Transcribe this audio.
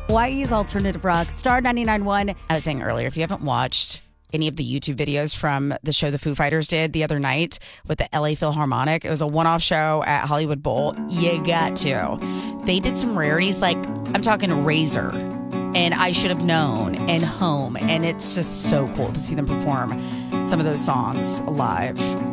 Hawaii's Alternative Rock, Star 99.1. I was saying earlier, if you haven't watched any of the YouTube videos from the show the Foo Fighters did the other night with the LA Philharmonic, it was a one-off show at Hollywood Bowl. You got to. They did some rarities, like I'm talking Razor and I Should Have Known and Home, and it's just so cool to see them perform some of those songs live.